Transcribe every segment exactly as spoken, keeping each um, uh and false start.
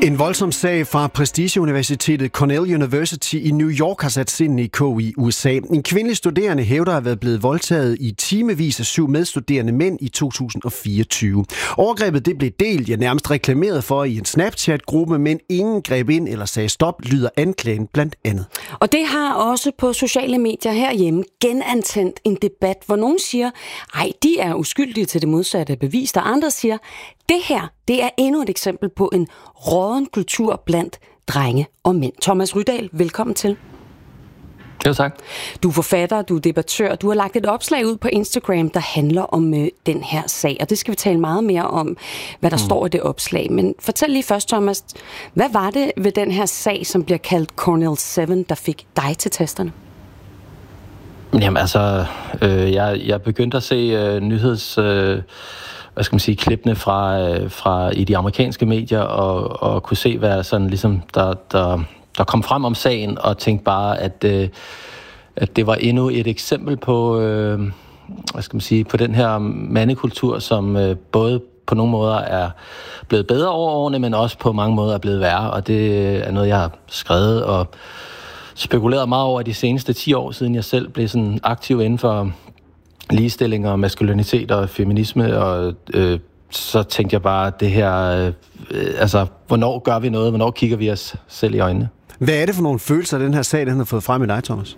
En voldsom sag fra prestigeuniversitetet Cornell University i New York har sat sindene i kog i U S A. En kvindelig studerende hævder at have været blevet voldtaget i timevis af syv medstuderende mænd i to tusind og fireogtyve. Overgrebet det blev delt, ja nærmest reklameret for i en Snapchat-gruppe, men ingen greb ind eller sagde stop, lyder anklagen blandt andet. Og det har også på sociale medier herhjemme genantændt en debat, hvor nogen siger, ej, de er uskyldige til det modsatte bevis, og andre siger, det her, det er endnu et eksempel på en rådden kultur blandt drenge og mænd. Thomas Rydahl, velkommen til. Jo, tak. Du er forfatter, du er debattør, du har lagt et opslag ud på Instagram, der handler om øh, den her sag, og det skal vi tale meget mere om, hvad der mm. står i det opslag. Men fortæl lige først, Thomas, hvad var det ved den her sag, som bliver kaldt Cornell syv, der fik dig til tasterne? Jamen altså, øh, jeg, jeg begyndte at se øh, nyheds... Øh, hvad skal man sige, klippene fra, øh, fra i de amerikanske medier, og, og kunne se, hvad sådan ligesom, der, der, der kom frem om sagen, og tænkte bare, at, øh, at det var endnu et eksempel på, øh, hvad skal man sige, på den her mandekultur, som øh, både på nogle måder er blevet bedre over årene, men også på mange måder er blevet værre, og det er noget, jeg har skrevet og spekuleret meget over de seneste ti år, siden jeg selv blev sådan aktiv inden for ligestilling og maskulinitet og feminisme, og øh, så tænkte jeg bare, det her, øh, altså, hvornår gør vi noget? Hvornår kigger vi os selv i øjnene? Hvad er det for nogle følelser, den her sag, den har fået frem i dig, Thomas?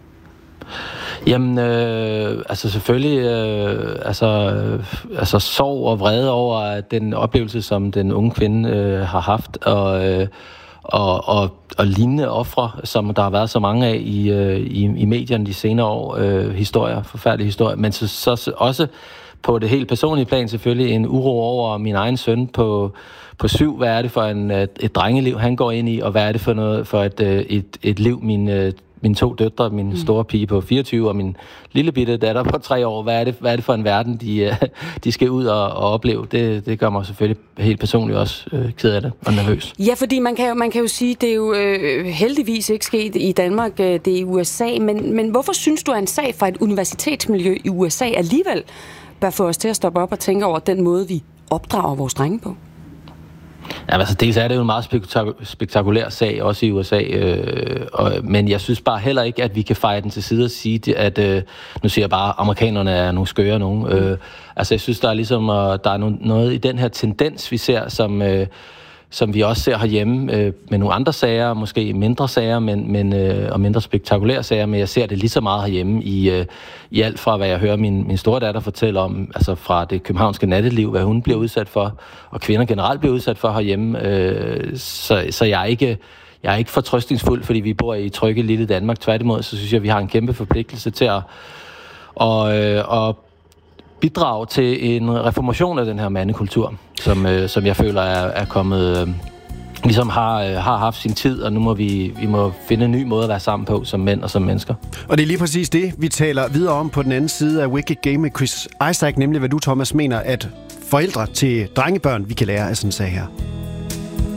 Jamen, øh, altså selvfølgelig, øh, altså, øh, altså sorg og vrede over den oplevelse, som den unge kvinde øh, har haft, og øh, Og, og, og lignende ofre, som der har været så mange af i, øh, i, i medierne de senere år, øh, historier, forfærdelige historier, men så, så også på det helt personlige plan selvfølgelig en uro over min egen søn på, på syv. Hvad er det for en, et, et drengeliv, han går ind i, og hvad er det for noget for et, et, et liv, min, mine to døtre, min mm. store pige på fireogtyve og min lille bitte datter på tre år, hvad er det, hvad er det for en verden, de, de skal ud og, og opleve? Det, det gør mig selvfølgelig helt personligt også øh, ked af det og nervøs. Ja, fordi man kan jo, man kan jo sige, det er jo øh, heldigvis ikke sket i Danmark, øh, det er i U S A, men, men hvorfor synes du, at en sag fra et universitetsmiljø i U S A alligevel bør få os til at stoppe op og tænke over den måde, vi opdrager vores drenge på? Ja, altså dels er det jo en meget spektak- spektakulær sag, også i U S A, øh, og, men jeg synes bare heller ikke, at vi kan feje den til side og sige, at, øh, nu siger jeg bare, at amerikanerne er nogle skøre nogen. Øh, altså jeg synes, der er ligesom, uh, der er no- noget i den her tendens, vi ser, som, øh, som vi også ser herhjemme øh, med nogle andre sager, måske mindre sager, men, men, øh, og mindre spektakulære sager, men jeg ser det lige så meget herhjemme i, øh, i alt fra, hvad jeg hører min, min store datter fortælle om, altså fra det københavnske natteliv, hvad hun bliver udsat for, og kvinder generelt bliver udsat for herhjemme. Øh, så, så jeg er ikke... Jeg er ikke fortrøstningsfuld, fordi vi bor i trygge lille Danmark. Tværtimod, så synes jeg, at vi har en kæmpe forpligtelse til at, og, øh, og bidrage til en reformation af den her mandekultur, som, øh, som jeg føler er, er kommet, øh, ligesom har, øh, har haft sin tid, og nu må vi, vi må finde en ny måde at være sammen på som mænd og som mennesker. Og det er lige præcis det, vi taler videre om på den anden side af Wicked Game med Chris Isaak, nemlig hvad du, Thomas, mener, at forældre til drengebørn, vi kan lære af sådan en sag her.